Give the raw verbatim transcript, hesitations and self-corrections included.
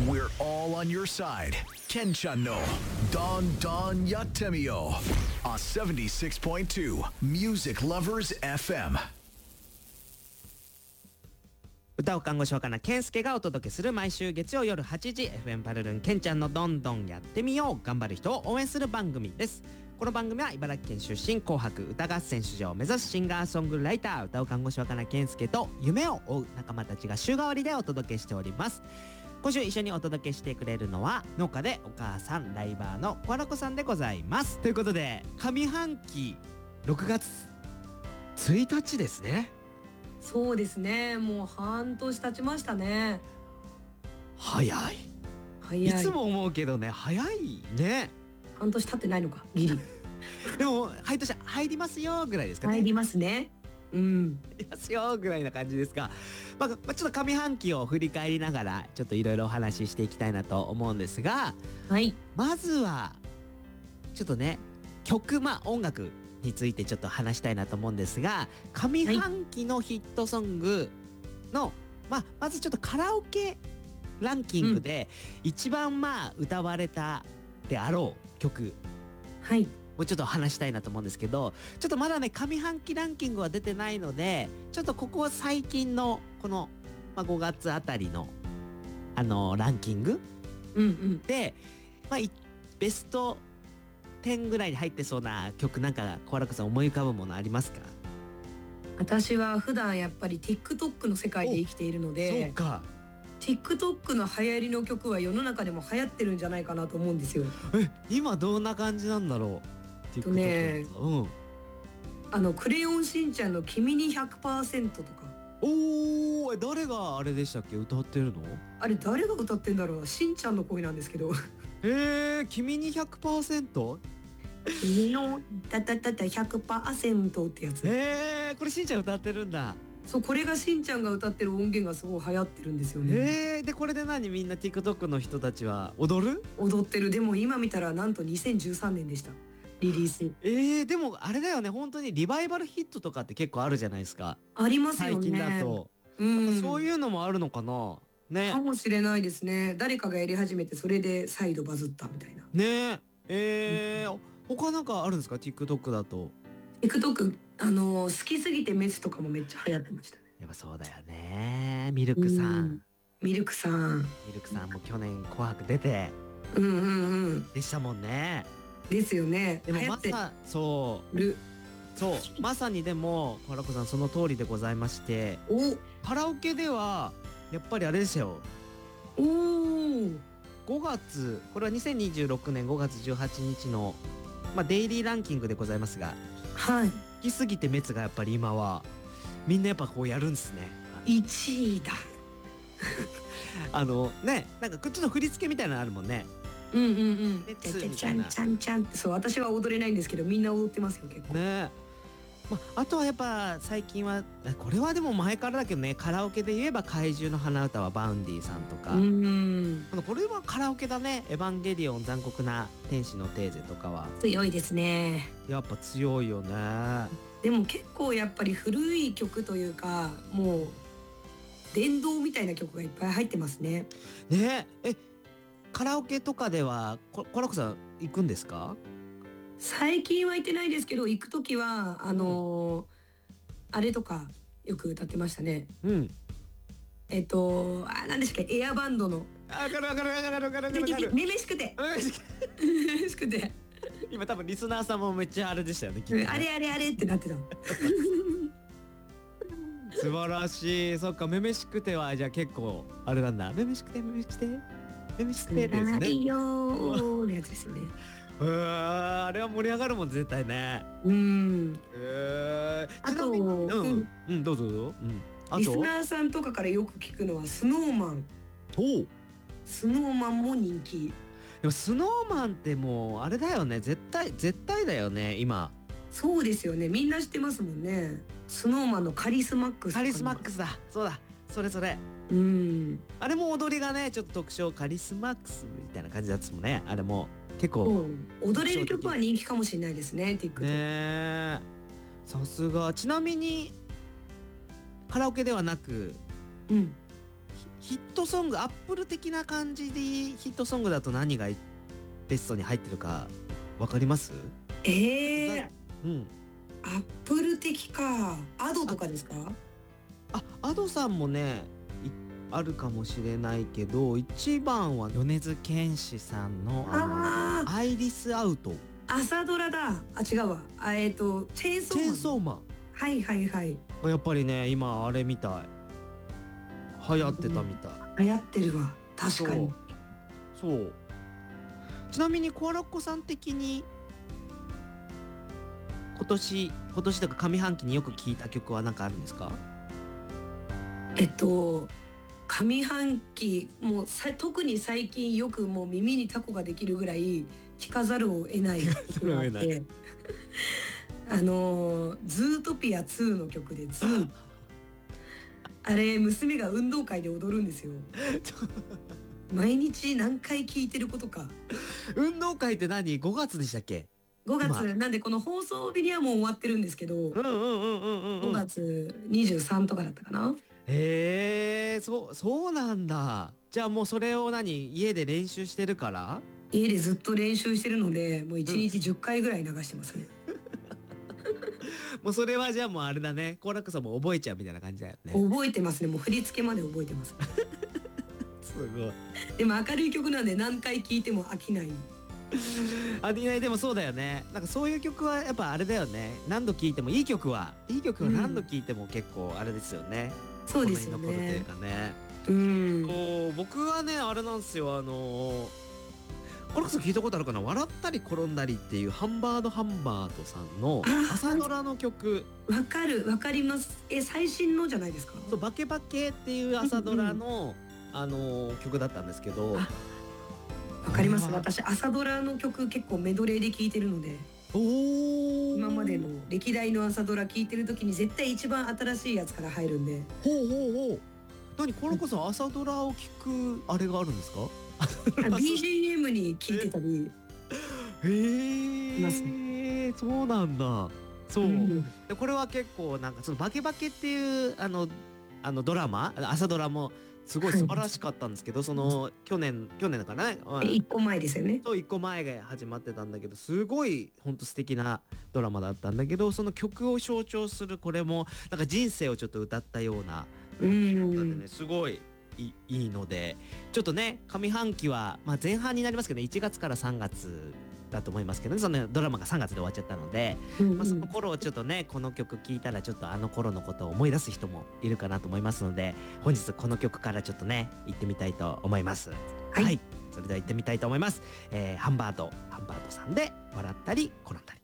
We're all on your side. Ken-chan no Don Don Yattemiyo on seventy-six point two Music Lovers エフエム。 歌を看護師若菜健介がお届けする毎週月曜夜はちじ エフエム パルルンケンちゃんのどんどんやってみよう。頑張る人を応援する番組です。この番組は茨城県出身、紅白歌合戦出場を目指すシンガーソングライター、歌を看護師若菜健介と夢を追う仲間たちが週替わりでお届けしております。今週一緒にお届けしてくれるのは農家でお母さんライバーの小原子さんでございます。ということで上半期ろくがつついたちですね。 そうですね、もう半年経ちましたね。 早い。 早い。 いつも思うけどね、早いね。 半年経ってないのか、ギリ。 でも半年入りますよぐらいですかね。 入りますね。うん。 入りますよぐらいな感じですか。まあ、まあ、ちょっと上半期を振り返りながらちょっといろいろお話ししていきたいなと思うんですが、 はい。 まずはちょっとね、曲、まあ音楽についてちょっと話したいなと思うんですが、上半期のヒットソングの、まあ、まずちょっとカラオケランキングで一番まあ歌われたであろう曲はい。 をちょっと話したいなと思うんですけど、ちょっとまだね上半期ランキングは出てないので、ちょっとここ最近のこの、まあ、ごがつあたりのあのランキングうんうん。 で、まあ、いベストじゅうぐらいに入ってそうな曲、なんか小原子さん思い浮かぶものありますか？ 私は普段やっぱり TikTok の世界で生きているので、 そうか。 TikTok の流行りの曲は世の中でも流行ってるんじゃないかなと思うんですよ。 え、今どんな感じなんだろう。 とね、 うん。 あのクレヨンしんちゃんの君に ひゃくパーセント とか。 おお、誰があれでしたっけ、歌ってるの？ あれ誰が歌ってんだろう。しんちゃんの声なんですけど。 えー、君に ひゃくパーセント？ 君のタタタタ ひゃくパーセント ってやつ。 えー、これしんちゃん歌ってるんだ。 そう、これがしんちゃんが歌ってる音源がすごい流行ってるんですよね。 えー、でこれで何、みんな TikTok の人たちは踊る？ 踊ってる。でも今見たらなんとにせんじゅうさんねんでした、リリース。 えー、でもあれだよね、本当にリバイバルヒットとかって結構あるじゃないですか。 ありますよね。 最近だと、 うん、 そういうのもあるのかなね。 かもしれないですね。誰かがやり始めてそれで再度バズったみたいな。 ねえ、えー、他なんかあるんですか TikTok だと。 TikTok あの好きすぎて滅とかもめっちゃ流行ってましたね。 やっぱそうだよね。ミルクさん、 うん、ミルクさん。 ミルクさんも去年紅白出てうんうんうんでしたもんね。 ですよね。 でも流行ってまさそる。 うそうまさに、でも小原子さんその通りでございまして、 おカラオケではやっぱりあれですよ。 おーごがつ、これはにせんにじゅうろくねんごがつじゅうはちにちの、まあ、デイリーランキングでございますが、 はい、 好きすぎて滅がやっぱり今はみんなやっぱこうやるんですね。 いちいだ。 あのね、なんかちょっと振り付けみたいなのあるもんね。 うんうんうん。 熱みちたいなゃんちゃんちゃんって。そう、私は踊れないんですけどみんな踊ってますよ結構。 ね。まあ、あとはやっぱ最近はこれはでも前からだけどね、カラオケで言えば怪獣の花歌はバウンディさんとか、 うん。 あのこれはカラオケだね。エヴァンゲリオン残酷な天使のテーゼとかは強いですね。 やっぱ強いよね。 でも結構やっぱり古い曲というか、もう電動みたいな曲がいっぱい入ってますね。 ねえ、カラオケとかではこコラコさん行くんですか？ 最近は行ってないですけど、行く時はあのーあれとかよく歌ってましたね。 うん。 えっとあ、何でしたっけ、エアバンドのあ、かるわかるわかるわかるわかるわかる。 めめしくてめめしくて今多分リスナーさんもめっちゃあれでしたよね、きっとね。 あれあれあれってなってた。 素晴らしい。そっか、めめしくてはじゃあ結構あれなんだ。めめしくてめめしくてめめしくてですね。 ないよーのやつですよね。 うわ、あれは盛り上がるもん絶対ね。 うん。 えー、 あと、 ちなみにうんうん、 うんどうぞどうぞ。うん。あとリスナーさんとかからよく聞くのはスノーマン。 おう。 スノーマンも人気。 でもスノーマンってもうあれだよね。絶対絶対だよね今。 そうですよね。みんな知ってますもんね。スノーマンのカリスマックス。 カリスマックスだ。そうだ。それそれ。 うん。 あれも踊りがねちょっと特徴、カリスマックスみたいな感じだったもんね。あれも結構。 うん、踊れる曲は人気かもしれないですね。TikTok。 ねえ。さすが。ちなみにカラオケではなく、 うん。 ヒットソングアップル的な感じでヒットソングだと何がベストに入ってるかわかります？ ええうんアップル的か。アドとかですか？ あ、アドさんもねいあるかもしれないけど、一番は米津玄師さんのああのアイリスアウト、 朝ドラだ。あ、違うわ。あ、えっ、とチェーンソーマン。 チェーンソーマンはいはいはい。 やっぱりね今あれみたい流行ってたみたい。 流行ってるわ。確かに。 そうそうちなみにコアラッコさん的に今年今年とか上半期によく聴いた曲は何かあるんですか？ えっと上半期もうさ特に最近よくもう耳にタコができるぐらい聴かざるを得ない曲があっ聞かざるをてあのーズートピアツーの曲でズーあれ娘が運動会で踊るんですよ。毎日何回聴いてることか。 運動会って何？ ご 月でしたっけ？ ごがつ今なんでこの放送日にはもう終わってるんですけど、 うんうんうんうんうんう 5 ん。 月にじゅうさんとかだったかな。 へえ、そうそうなんだ。じゃあもうそれを何家で練習してるから？ 家でずっと練習してるのでもういちにちじゅっかいぐらい流してますね。 もうそれはじゃあもうあれだね。コーラックさんも覚えちゃうみたいな感じだよね。 覚えてますね。もう振り付けまで覚えてます。 すごい。 でも明るい曲なんで何回聴いても飽きない。 あ、いやでもそうだよね。なんかそういう曲はやっぱあれだよね。何度聴いてもいい曲はいい曲は何度聴いても結構あれですよね。 そうですよ心に残るというね。 かね。 うん。 そう僕はねあれなんですよあのーこれこそ聞いたことあるかな、笑ったり転んだりっていうハンバードハンバードさんのあ朝ドラの曲、 わかるわかります。え最新のじゃないですか。 そうバケバケっていう朝ドラの、あのー曲だったんですけど、 あわかります。 これは私朝ドラの曲結構メドレーで聴いてるので、 おー今までの歴代の朝ドラ聴いてる時に絶対一番新しいやつから入るんで。 ほうほうほう。何このこそ朝ドラを聞くあれがあるんですか？ あ ビージーエム に聴いてたり。 へえ、 ますそうなんだ。そう、 うんでこれは結構なんかそのバケバケっていうあのあのドラマ朝ドラもすごい素晴らしかったんですけど、その去年去年だからね、 え一個前ですよね。 そういっこまえが始まってたんだけど、すごい本当素敵なドラマだったんだけど、その曲を象徴するこれもなんか人生をちょっと歌ったようなう曲だってんね、すごいいいいので、ちょっとね上半期は、まあ、前半になりますけど、ね、いちがつからさんがつだと思いますけどね、そのドラマがさんがつで終わっちゃったので、 うんまあ、その頃ちょっとねこの曲聴いたらちょっとあの頃のことを思い出す人もいるかなと思いますので、本日この曲からちょっとね行ってみたいと思います。 はいそれでは行ってみたいと思います。えーハンバードハンバードさんで笑ったり転んだり。